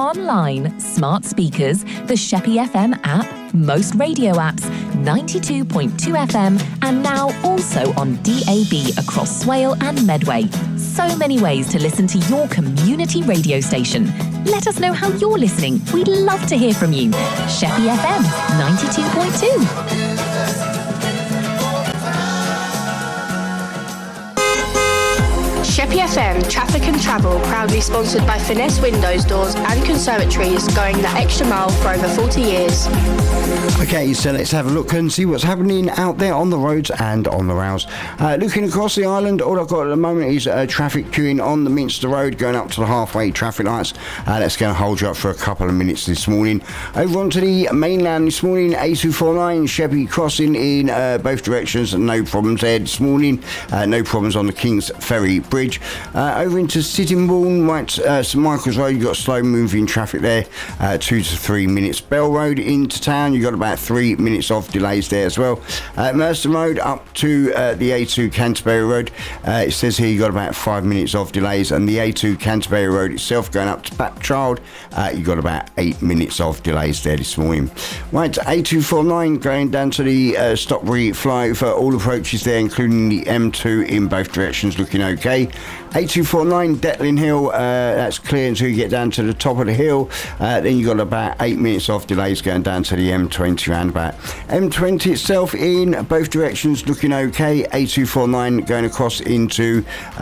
online, smart speakers, the Sheppey FM app, most radio apps, 92.2 FM, and now also on DAB across Swale and Medway. So many ways to listen to your community radio station. Let us know how you're listening. We'd love to hear from you. Sheppey FM 92.2. Sheppey FM Traffic and Travel, proudly sponsored by Finesse Windows, Doors and Conservatories, going the extra mile for over 40 years. Okay, so let's have a look and see what's happening out there on the roads and on the rails. Looking across the island, all I've got at the moment is traffic queuing on the Minster Road going up to the halfway traffic lights. That's going to hold you up for a couple of minutes this morning. Over onto the mainland this morning, A249 Sheppey crossing in both directions, no problems there this morning. No problems on the King's Ferry Bridge. Over into Sittingbourne, right, St Michael's Road, you've got slow moving traffic there, 2 to 3 minutes. Bell Road into town, you've got about 3 minutes of delays there as well. Merstham Road up to the A2 Canterbury Road, it says here you've got about 5 minutes of delays, and the A2 Canterbury Road itself going up to Bapchild, you've got about 8 minutes of delays there this morning. Right, A249 going down to the Stockbury flyover, all approaches there including the M2 in both directions looking okay. A249 Detling Hill, that's clear until you get down to the top of the hill. Then you've got about 8 minutes of delays going down to the M20 roundabout. M20 itself in both directions looking okay. A249 going across into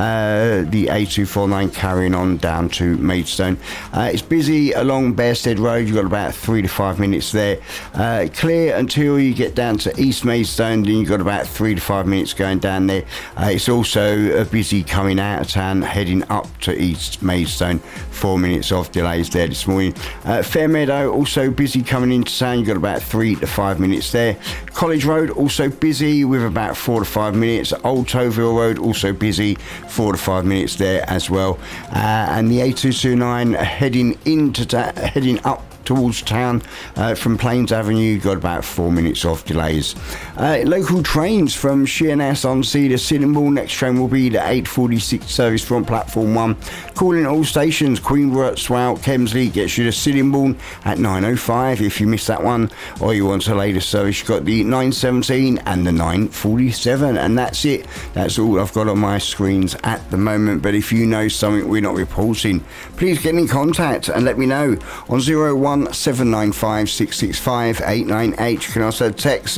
the A249 carrying on down to Maidstone. It's busy along Bearstead Road. You've got about 3 to 5 minutes there. Clear until you get down to East Maidstone. Then you've got about 3 to 5 minutes going down there. It's also busy coming out of town heading up to East Maidstone. 4 minutes of delays there this morning. Fairmeadow also busy coming into town. You've got about 3 to 5 minutes there. College Road also busy with about 4 to 5 minutes. Old Toville Road also busy, 4 to 5 minutes there as well. And the A229 heading up towards town from Plains Avenue, got about 4 minutes of delays. Local trains from Sheerness on Sea to Sittingbourne. Next train will be the 8:46 service from platform 1. Calling all stations, Queenborough, Swale, Kemsley gets you to Sittingbourne at 9:05 if you missed that one, or you want a later service, you've got the 9:17 and the 9:47, and that's it. That's all I've got on my screens at the moment. But if you know something we're not reporting, please get in contact and let me know on 01795 665 898. You can also text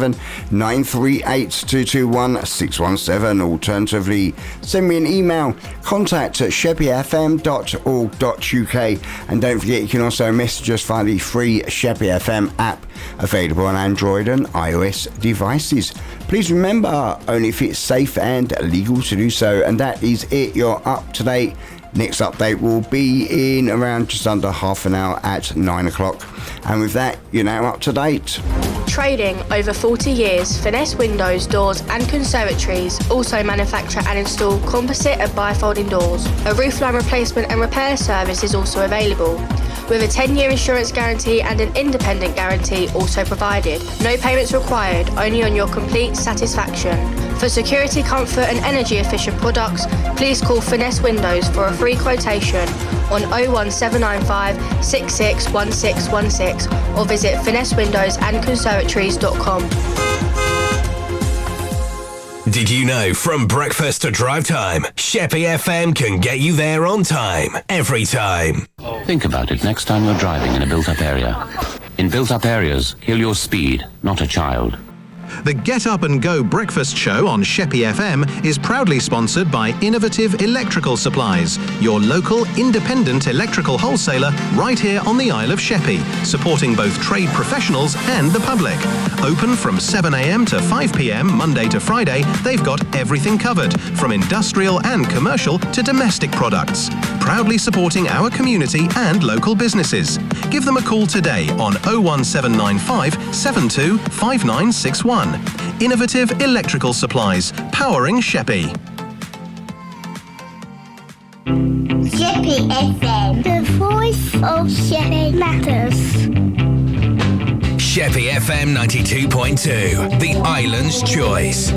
07938 221 617. Alternatively, send me an email, contact at sheppeyfm.org.uk, and don't forget you can also message us via the free Sheppey FM app, available on Android and iOS devices. Please remember, only if it's safe and legal to do so. And that is it. You're up to date. Next update will be in around just under half an hour at 9 o'clock. And with that, you're now up to date. Trading over 40 years, Finesse Windows, Doors and Conservatories also manufacture and install composite and bifolding doors. A roofline replacement and repair service is also available, with a 10-year insurance guarantee and an independent guarantee also provided. No payments required, only on your complete satisfaction. For security, comfort and energy efficient products, please call Finesse Windows for a free quotation on 01795 661616 or visit finessewindowsandconservatories.com. Did you know from breakfast to drive time, Sheppey FM can get you there on time, every time? Think about it next time you're driving in a built-up area. In built-up areas, kill your speed, not a child. The Get Up and Go breakfast show on Sheppey FM is proudly sponsored by Innovative Electrical Supplies, your local independent electrical wholesaler right here on the Isle of Sheppey, supporting both trade professionals and the public. Open from 7 a.m. to 5 p.m. Monday to Friday, they've got everything covered, from industrial and commercial to domestic products. Proudly supporting our community and local businesses. Give them a call today on 01795 725961. Innovative Electrical Supplies, powering Sheppey. Sheppey FM, the voice of Sheppey matters. Sheppey FM 92.2, the island's choice.